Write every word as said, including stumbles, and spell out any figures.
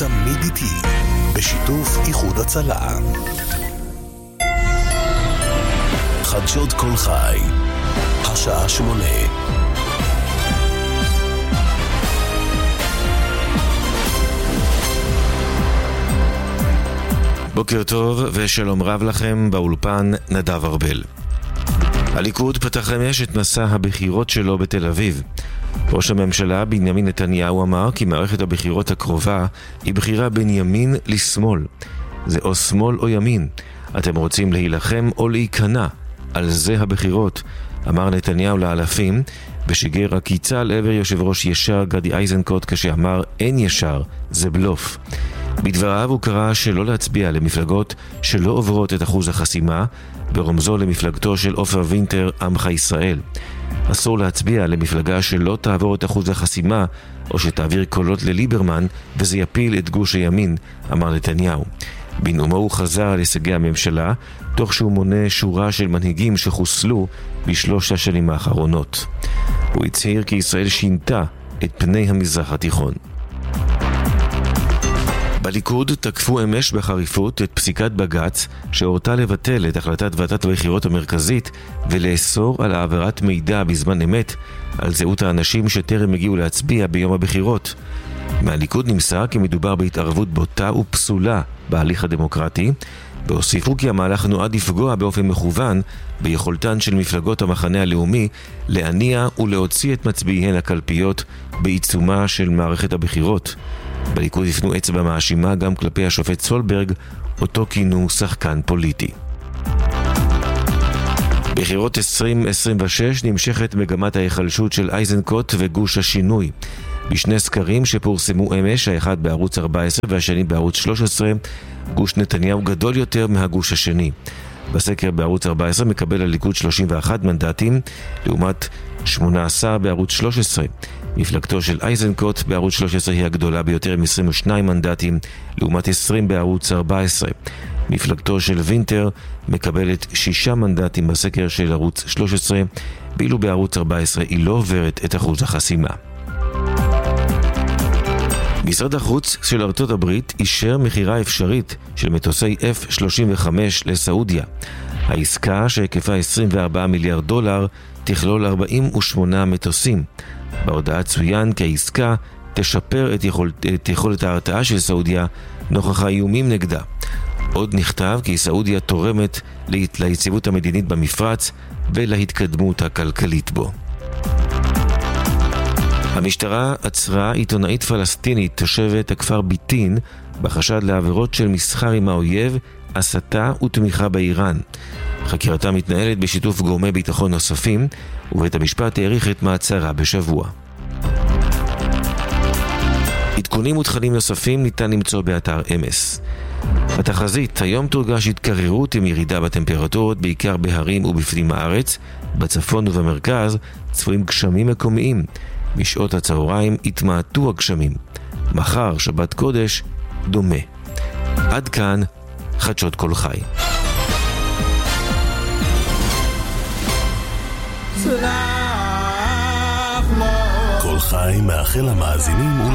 תמיד איתי, בשיתוף איחוד הצלה. חדשות כל חי, השעה שמונה. בוקר טוב ושלום רב לכם, באולפן נדב ארבל. הליכוד פתח אמש את מסע הבחירות שלו בתל אביב. ראש הממשלה בנימין נתניהו אמר כי מערכת הבחירות הקרובה היא בחירה בין ימין לשמאל. זה או שמאל או ימין. אתם רוצים להילחם או להיכנע. על זה הבחירות, אמר נתניהו לאלפים, ושיגר עקיצה לעבר יושב ראש ישר גדי איזנקוט כשאמר אין ישר, זה בלוף. בדבריו הוא קרא שלא להצביע למפלגות שלא עוברות את אחוז החסימה, ברומזו למפלגתו של עופר וינטר עמך ישראל. אסור להצביע למפלגה שלא תעבור את אחוז החסימה או שתעביר קולות לליברמן וזה יפיל את גוש הימין, אמר נתניהו. בנאומו הוא חזר על הישגי הממשלה, תוך שהוא מונה שורה של מנהיגים שחוסלו בשלוש השנים האחרונות. הוא הצהיר כי ישראל שינתה את פני המזרח התיכון. בליכוד תקפו אמש בחריפות את פסיקת בג"ץ שהורתה לבטל את החלטת ועדת הבחירות המרכזית ולאסור על העברת מידע בזמן אמת על זהות האנשים שטרם הגיעו להצביע ביום הבחירות. מהליכוד נמסר כי מדובר בהתערבות בוטה ופסולה בהליך הדמוקרטי, והוסיפו כי המהלך נועד לפגוע באופן מכוון ביכולתן של מפלגות המחנה הלאומי להניע ולהוציא את מצביעיהן לקלפיות בעיצומה של מערכת הבחירות. בליכוד הפנו אצבע מאשימה גם כלפי השופט סולברג, אותו כינו שחקן פוליטי. בחירות עשרים עשרים ושש נמשכת מגמת ההיחלשות של איזנקוט וגוש השינוי. בשני סקרים שפורסמו אמש, האחד בערוץ ארבע עשרה והשני בערוץ שלוש עשרה, גוש נתניהו גדול יותר מהגוש השני. בסקר בערוץ ארבע עשרה מקבל הליכוד שלושים ואחד מנדטים, לעומת שמונה עשר בערוץ שלוש עשרה. מפלגתו של איזנקוט בערוץ שלוש עשרה היא הגדולה ביותר עם עשרים ושניים מנדטים, לעומת עשרים בערוץ ארבע עשרה. מפלגתו של וינטר מקבלת שישה מנדטים בסקר של ערוץ שלוש עשרה, ואילו בערוץ ארבע עשרה היא לא עוברת את אחוז החסימה. משרד החוץ של ארצות הברית אישר מחירה אפשרית של מטוסי אף שלושים וחמש לסעודיה. העסקה שהיקפה עשרים וארבעה מיליארד דולר תכלול ארבעים ושמונה מטוסים. בהודעה צוין כי העסקה תשפר את, יכול... את יכולת ההרתעה של סעודיה נוכח האיומים נגדה. עוד נכתב כי סעודיה תורמת ליציבות המדינית במפרץ ולהתקדמות הכלכלית בו. המשטרה עצרה עיתונאית פלסטינית תושבת הכפר ביטין בחשד לעבירות של מסחר עם האויב, הסתה ותמיכה באיראן. חקירתה מתנהלת בשיתוף גורמי ביטחון נוספים, ובית המשפט העריך את מעצרה בשבוע. עדכונים ותכנים נוספים ניתן למצוא באתר אמס. התחזית, היום תורגש התקררות עם ירידה בטמפרטורות בעיקר בהרים ובפנים הארץ, בצפון ובמרכז צפויים גשמים מקומיים. בשעות הצהריים התמעטו הגשמים. מחר, שבת קודש, דומה. עד כאן, חדשות כל חי. כל חי מאחל למאזינים